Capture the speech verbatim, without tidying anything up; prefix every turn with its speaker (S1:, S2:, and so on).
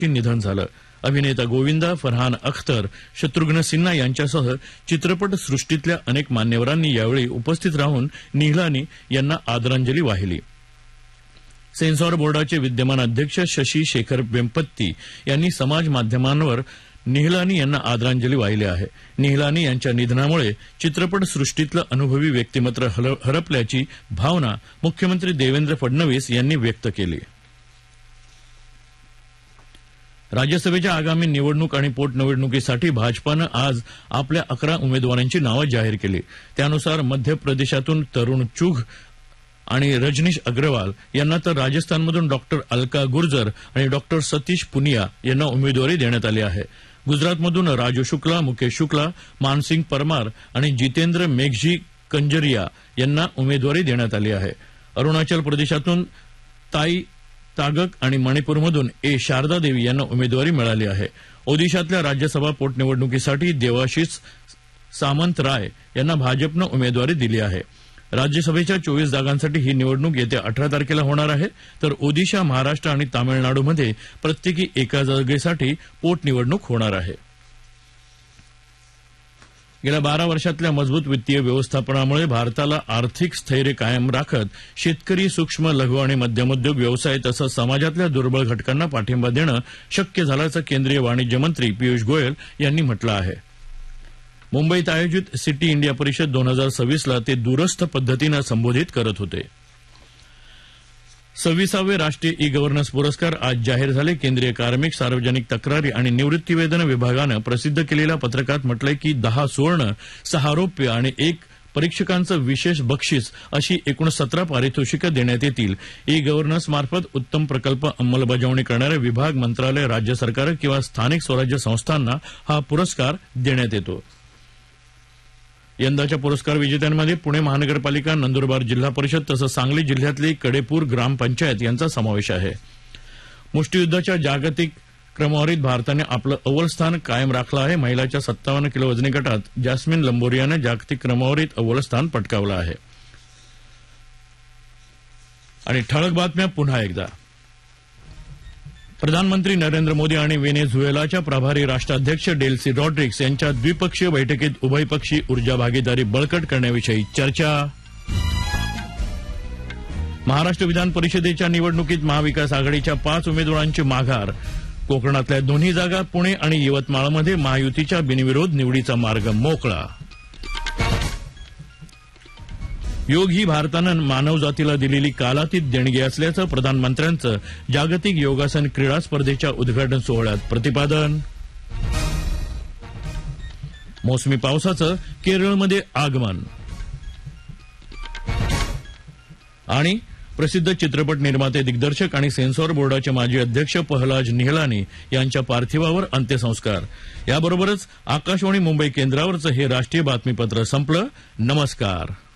S1: निधन झालं. अभिनेता गोविंदा, फरहान अख्तर, शत्रुघ्न सिन्हा यांच्यासह चित्रपट सृष्टीतल्या अनेक मान्यवरांनी यावेळी उपस्थित राहून निहलानी यांना आदरांजली वाहिली. सेन्सॉर बोर्डाचे विद्यमान अध्यक्ष शशी शेखर वेंपत्ती यांनी समाज माध्यमांवर निहलानी यांना आदरांजली वाहिली आहे. निहलानी यांच्या निधनामुळे चित्रपट सृष्टीतलं अनुभवी व्यक्तिमत्व हरपल्याची भावना मुख्यमंत्री देवेंद्र फडणवीस यांनी व्यक्त केली. राज्यसभेच्या आगामी निवडणूक आणि पोटनिवडणुकीसाठी भाजपानं आज आपल्या अकरा उमेदवारांची नावं जाहीर केली. त्यानुसार मध्य प्रदेशातून तरुण चुघ आणि रजनीश अग्रवाल यांना तर राजस्थानमधून डॉक्टर अलका गुर्जर आणि डॉक्टर सतीश पुनिया यांना उमेदवारी देण्यात आली आहे. गुजरातमधून राजू शुक्ला, मुकेश शुक्ला, मानसिंग परमार आणि जितेंद्र मेघजी कंजरिया यांना उमेदवारी देण्यात आली आहे. अरुणाचल प्रदेशातून ताई तागक आणि मणिपूरमधून ए शारदा देवी यांना उमेदवारी मिळाली आहे. ओदिशातल्या राज्यसभा पोटनिवडणुकीसाठी देवाशीष सामंतराय यांना भाजपनं उमेदवारी दिली आहे. राज्यसभेच्या चोवीस जागांसाठी ही निवडणूक येत्या अठरा तारखेला होणार आहे, तर ओदिशा, महाराष्ट्र आणि तामिळनाडूमध्ये प्रत्येकी एका जागेसाठी पोटनिवडणूक होणार आहे. गेल्या बारा वर्षातल्या मजबूत वित्तीय व्यवस्थापनामुळे भारताला आर्थिक स्थैर्य कायम राखत शेतकरी, सूक्ष्म, लघु आणि मध्यमोद्योग व्यवसाय तसंच समाजातल्या दुर्बळ घटकांना पाठिंबा देणं शक्य झाल्याचं केंद्रीय वाणिज्य मंत्री पियुष गोयल यांनी म्हटलं आहे. मुंबईत आयोजित सिटी इंडिया परिषद दोन हजार सव्वीसला ते दूरस्थ पद्धतीनं संबोधित करत होते. सव्वीसावे राष्ट्रीय ई गव्हर्नन्स पुरस्कार आज जाहीर झाले. केंद्रीय कार्मिक, सार्वजनिक तक्रारी आणि निवृत्तीवेतन विभागानं प्रसिद्ध केलेल्या पत्रकात म्हटलंय की दहा सुवर्ण, सहा रौप्य आणि एक परीक्षकांचं विशेष बक्षीस अशी एकूण सतरा पारितोषिकं देण्यात येतील. ई गव्हर्नन्स मार्फत उत्तम प्रकल्प अंमलबजावणी करणारे विभाग, मंत्रालय, राज्य सरकार किंवा स्थानिक स्वराज्य संस्थांना हा पुरस्कार देण्यात येतो. यंदाच्या पुरस्कार विजेत्यांमध्ये पुणे महानगरपालिका, नंदुरबार जिल्हा परिषद तसंच सांगली जिल्ह्यातली कडेपूर ग्रामपंचायत यांचा समावेश आहे. मुष्टियुद्धाच्या जागतिक क्रमवारीत भारताने आपलं अव्वल स्थान कायम राखलं आहे. महिलाच्या सत्तावन्न किलो वजनी गटात जॅस्मिन लंबोरियानं जागतिक क्रमवारीत अव्वल स्थान पटकावलं आहे. आणि ठळक बातम्या पुन्हा एकदा. प्रधानमंत्री नरेंद्र मोदी आणि व्हेनेझुएलाच्या प्रभारी राष्ट्राध्यक्ष डेल्सी रॉड्रिग्स यांच्या द्विपक्षीय बैठकीत उभयपक्षी ऊर्जा भागीदारी बळकट करण्याविषयी चर्चा. महाराष्ट्र विधान परिषदेच्या निवडणुकीत महाविकास आघाडीच्या पाच उमेदवारांची माघार. कोकणातल्या दोन्ही जागा पुणे आणि यवतमाळमध्ये महायुतीच्या बिनविरोध निवडीचा मार्ग मोकळा. योग ही भारतानं मानवजातीला दिलेली कालातीत देणगी असल्याचं प्रधानमंत्र्यांचं जागतिक योगासन क्रीडा स्पर्धेच्या उद्घाटन सोहळ्यात प्रतिपादन. मोसमी पावसाचं केरळमध्ये आगमन. आणि प्रसिद्ध चित्रपट निर्माते, दिग्दर्शक आणि सेन्सॉर बोर्डाचे माजी अध्यक्ष पहलाज निहलानी यांच्या पार्थिवावर अंत्यसंस्कार. याबरोबरच आकाशवाणी मुंबई केंद्रावरचं हे राष्ट्रीय बातमीपत्र संपलं. नमस्कार.